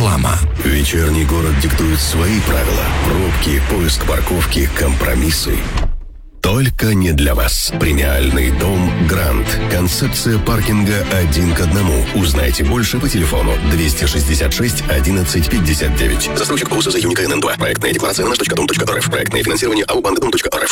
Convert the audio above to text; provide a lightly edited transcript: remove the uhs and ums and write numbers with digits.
Реклама. Вечерний город диктует свои правила. Пробки, поиск парковки, компромиссы. Только не для вас. Премиальный дом «Гранд». Концепция паркинга 1 к 1. Узнайте больше по телефону 266 11 59. Застройщик ГУС «Юника НН2». Проектная декларация на nаш.дом.рф. Проектное финансирование АО «Банддом.рф».